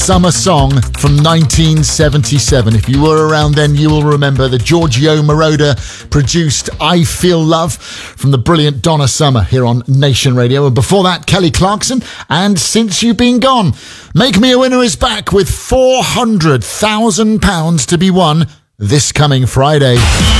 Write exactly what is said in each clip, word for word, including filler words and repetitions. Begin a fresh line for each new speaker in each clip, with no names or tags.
Summer song from nineteen seventy-seven. If you were around then, you will remember the Giorgio Moroder produced I Feel Love from the brilliant Donna Summer here on Nation Radio. And before that, Kelly Clarkson and Since You've Been Gone. Make Me a Winner is back with four hundred thousand pounds to be won this coming Friday.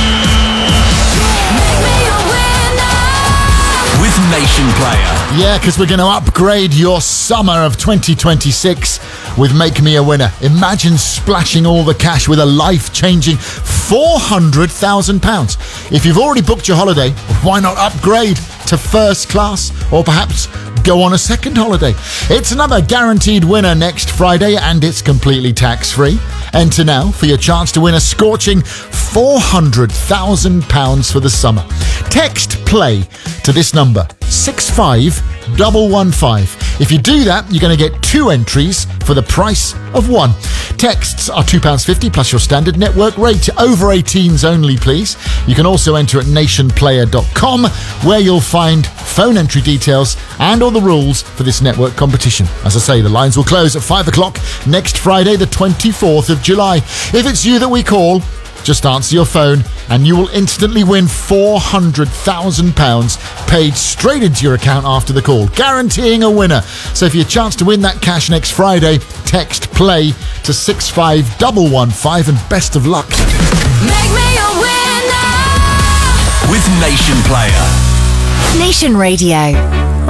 With Nation Player.
Yeah, because we're going to upgrade your summer of twenty twenty-six with Make Me a Winner. Imagine splashing all the cash with a life-changing four hundred thousand pounds. If you've already booked your holiday, why not upgrade to first class or perhaps go on a second holiday? It's another guaranteed winner next Friday and it's completely tax-free. Enter now for your chance to win a scorching four hundred thousand pounds for the summer. Text PLAY to this number, six five one one five. If you do that, you're going to get two entries for the price of one. Texts are two pounds fifty plus your standard network rate. Over eighteens only, please. You can also enter at nation player dot com, where you'll find phone entry details and all the rules for this network competition. As I say, the lines will close at five o'clock next Friday, the twenty-fourth of July. If it's you that we call, just answer your phone and you will instantly win four hundred thousand pounds paid straight into your account after the call, guaranteeing a winner. So for your chance to win that cash next Friday, text PLAY to six five one one five and best of luck.
Make me a winner
with Nation Player.
Nation Radio.